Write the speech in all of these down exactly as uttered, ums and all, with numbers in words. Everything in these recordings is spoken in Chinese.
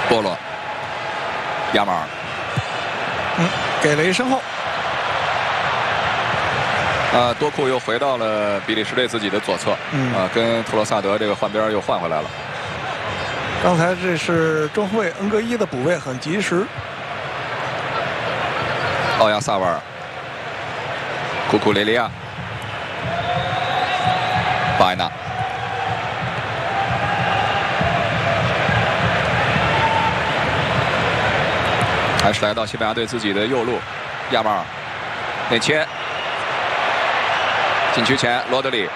波罗，亚马尔， 嗯，给了一身后。 啊，多库又回到了比利时队自己的左侧， 嗯， 啊，跟特罗萨德这个换边又换回来了。 刚才这是中后卫恩格伊的补位很及时。 奥亚萨瓦尔，库库雷利亚，巴埃纳。 还是来到西班牙队自己的右路，亚马尔内切，禁区前罗德里，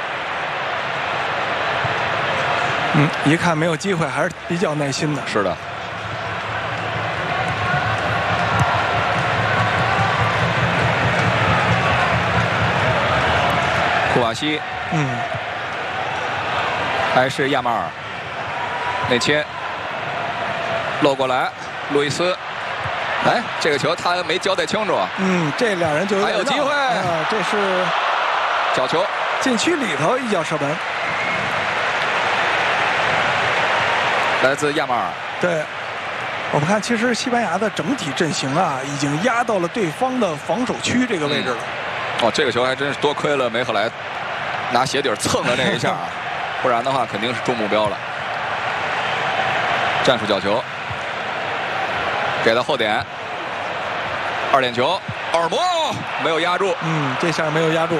嗯，一看没有机会，还是比较耐心的。 是的。库瓦西， 嗯， 还是亚马尔内切，漏过来，路易斯。 哎，这个球他没交代清楚。 嗯，这两人就有还有机会啊！这是角球， 禁区里头一脚射门， 来自亚马尔。 对，我们看，其实西班牙的整体阵型啊，已经压到了对方的防守区这个位置了。 嗯、哦，这个球还真是多亏了梅赫莱拿鞋底蹭了那一下，不然的话肯定是中目标了。战术角球。 给到后点，二点球，奥尔莫没有压住， 嗯，这下没有压住。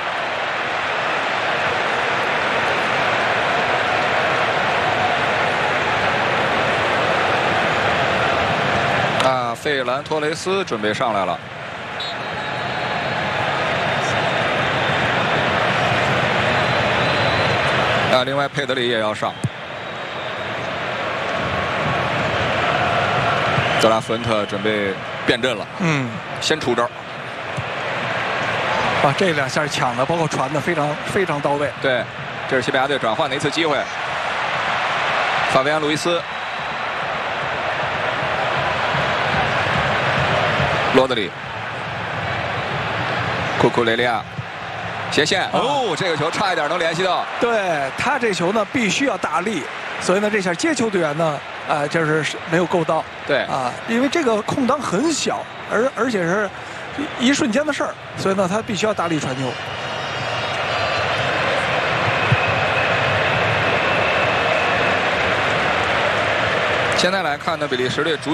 啊，费兰托雷斯准备上来了。啊，另外佩德里也要上。 德拉福恩特准备变阵了， 嗯， 先出招。 啊，这两下抢的，包括传的，非常非常到位。 对，这是西班牙队转换的一次机会。法维安·路易斯、罗德里、库库雷利亚，斜线。哦，这个球差一点能联系到。 对他这球呢，必须要大力，所以呢，这下接球队员呢。 啊、呃，就是没有够到， 对啊，因为这个空当很小，而而且是一瞬间的事儿，所以呢，他必须要大力传球。 现在来看呢，比利时队逐。